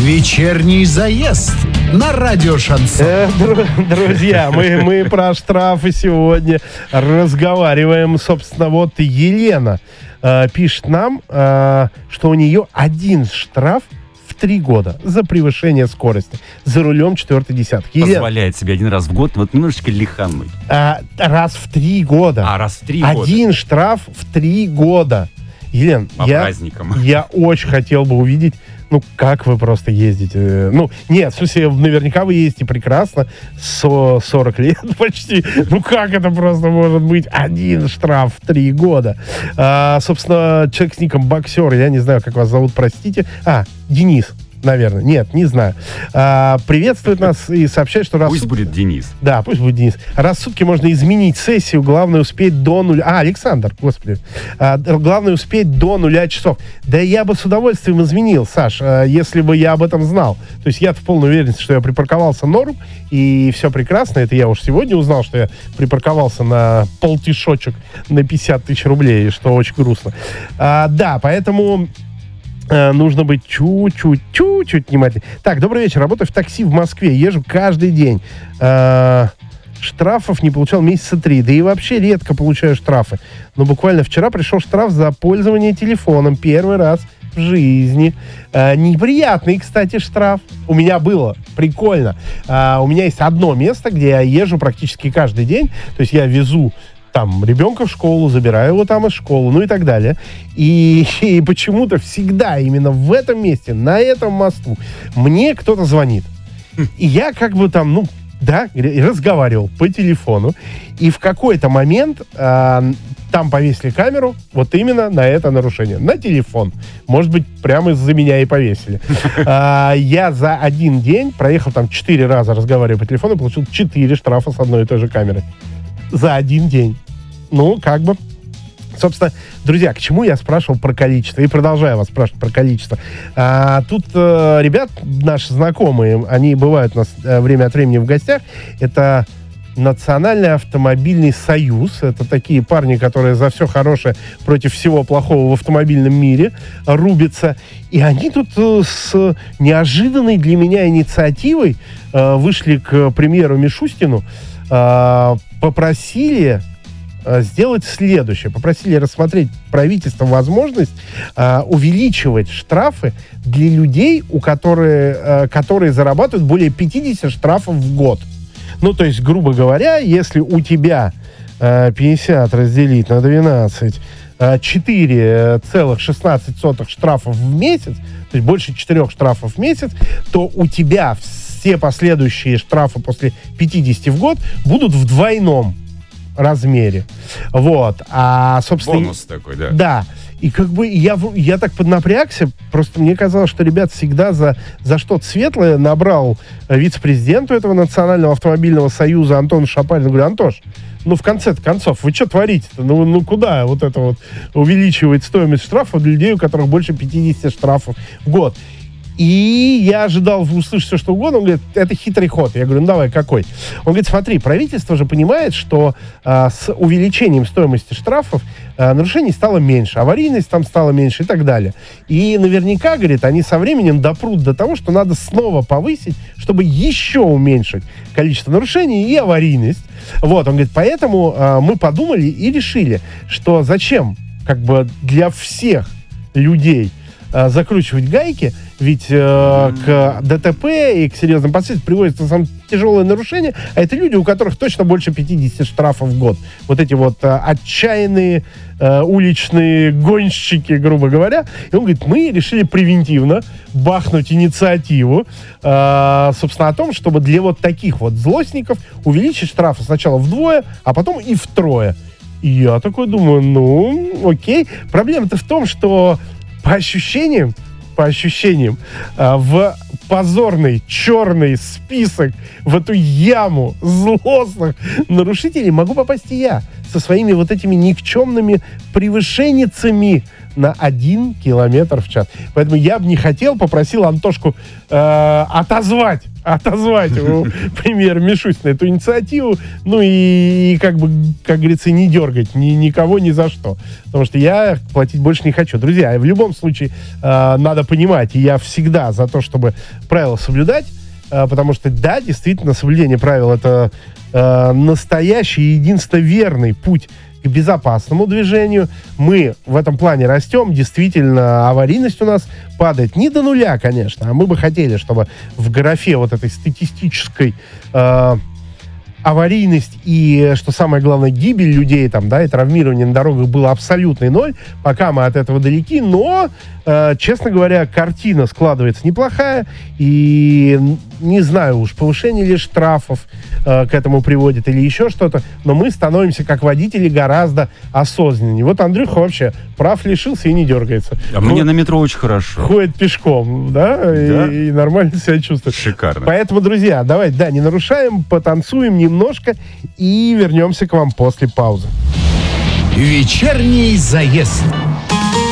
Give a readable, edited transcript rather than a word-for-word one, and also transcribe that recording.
Вечерний заезд на радио Шансон. Друзья, мы про штрафы сегодня разговариваем. Собственно, вот Елена пишет нам, что у нее один штраф в 3 года за превышение скорости за рулем 4-й десятки. Позволяет себе один раз в год вот немножечко лихануть. Раз в 3 года. Раз в 3 года. Один штраф в 3 года. Елен, по праздникам. Я очень хотел бы увидеть, как вы просто ездите. Нет, в смысле, наверняка вы ездите прекрасно, 40 лет почти. Как это просто может быть? Один штраф в 3 года. Собственно, человек с ником Боксер, я не знаю, как вас зовут, простите. Денис. Наверное. Нет, не знаю. Приветствует нас и сообщает, что Пусть будет Денис. Да, пусть будет Денис. Раз в сутки можно изменить сессию, главное успеть до 0... Александр, господи. Главное успеть до 0 часов. Да я бы с удовольствием изменил, Саш, если бы я об этом знал. То есть я в полной уверенности, что я припарковался норм, и все прекрасно. Это я уж сегодня узнал, что я припарковался на полтишочек на 50 тысяч рублей, что очень грустно. Да, поэтому... нужно быть чуть-чуть внимательнее. Так, добрый вечер. Работаю в такси в Москве. Езжу каждый день. Штрафов не получал месяца 3. Да и вообще редко получаю штрафы. Но буквально вчера пришел штраф за пользование телефоном. Первый раз в жизни. Неприятный, кстати, штраф. У меня было. Прикольно. У меня есть одно место, где я езжу практически каждый день. То есть я везу там ребенка в школу, забираю его там из школы, и так далее. И почему-то всегда именно в этом месте, на этом мосту, мне кто-то звонит. И я разговаривал по телефону. И в какой-то момент там повесили камеру вот именно на это нарушение. На телефон. Может быть, прямо из-за меня и повесили. Я за один день проехал там 4 раза, разговаривая по телефону, получил 4 штрафа с одной и той же камеры. За один день. Собственно, друзья, к чему я спрашивал про количество? И продолжаю вас спрашивать про количество. Тут ребят, наши знакомые, они бывают у нас время от времени в гостях. Это Национальный автомобильный союз. Это такие парни, которые за все хорошее против всего плохого в автомобильном мире рубятся. И они тут с неожиданной для меня инициативой вышли к премьеру Мишустину, попросили сделать следующее. Попросили рассмотреть правительство возможность увеличивать штрафы для людей, которые зарабатывают более 50 штрафов в год. То есть, грубо говоря, если у тебя 50 разделить на 12, 4,16 штрафов в месяц, то есть больше 4 штрафов в месяц, то у тебя все последующие штрафы после 50 в год будут в двойном размере. Собственно... Бонус такой, да. Да. И я так поднапрягся, просто мне казалось, что ребят всегда за что-то светлое набрал вице-президенту этого Национального автомобильного союза Антона Шапарина. Говорю: Антош, в конце концов, вы что творите-то? Куда вот это вот увеличивать стоимость штрафов для людей, у которых больше 50 штрафов в год? И я ожидал услышать все, что угодно. Он говорит: это хитрый ход. Я говорю: давай, какой? Он говорит: смотри, правительство же понимает, что с увеличением стоимости штрафов нарушений стало меньше, аварийность там стала меньше и так далее. И наверняка, говорит, они со временем допрут до того, что надо снова повысить, чтобы еще уменьшить количество нарушений и аварийность. Он говорит: поэтому мы подумали и решили, что зачем для всех людей закручивать гайки, ведь к ДТП и к серьезным последствиям приводятся самые тяжелые нарушения, а это люди, у которых точно больше 50 штрафов в год. Вот эти отчаянные уличные гонщики, грубо говоря. И он говорит: мы решили превентивно бахнуть инициативу, собственно, о том, чтобы для таких злостников увеличить штрафы сначала вдвое, а потом и втрое. И я такой думаю: окей. Проблема-то в том, что по ощущениям, в позорный черный список, в эту яму злостных нарушителей могу попасть и я со своими этими никчемными превышенницами на 1 километр в час. Поэтому я бы не хотел, попросил Антошку отозвать отозвать его, премьер Мишустина, эту инициативу, ну и как бы, как говорится, не дергать никого ни за что. Потому что я платить больше не хочу. Друзья, в любом случае надо понимать, и я всегда за то, чтобы правила соблюдать, потому что, да, действительно, соблюдение правил — это настоящий и единственно верный путь к безопасному движению. Мы в этом плане растем. Действительно, аварийность у нас падает не до нуля, конечно, а мы бы хотели, чтобы в графе вот этой статистической аварийность и, что самое главное, гибель людей там, да, и травмирование на дорогах было абсолютный ноль. Пока мы от этого далеки, но, честно говоря, картина складывается неплохая, и не знаю уж, повышение ли штрафов к этому приводит или еще что-то, но мы становимся, как водители, гораздо осознаннее. Вот Андрюха вообще прав лишился и не дергается. А мне на метро очень хорошо. Ходит пешком, да, и нормально себя чувствует. Шикарно. Поэтому, друзья, давайте, да, не нарушаем, потанцуем немножко и вернемся к вам после паузы. Вечерний заезд.